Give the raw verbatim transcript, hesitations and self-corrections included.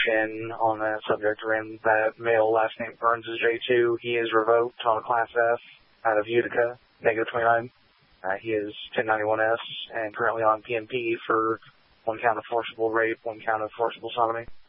information on that subject around that male last name Burns is J two. He is revoked on a Class F out of Utica, negative twenty-nine. Uh, he is ten ninety-one S and currently on P M P for one count of forcible rape, one count of forcible sodomy.